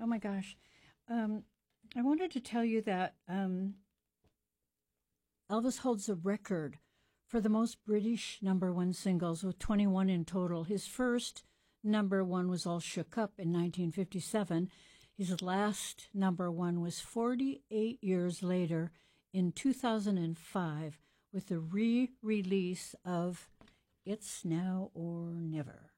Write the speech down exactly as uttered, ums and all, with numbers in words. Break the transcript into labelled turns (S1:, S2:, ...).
S1: Oh my gosh. Um, I wanted to tell you that um, Elvis holds a record for the most British number one singles, with twenty-one in total. His first number one was All Shook Up in nineteen fifty-seven. His last number one was forty-eight years later in two thousand five with the re-release of It's Now or Never.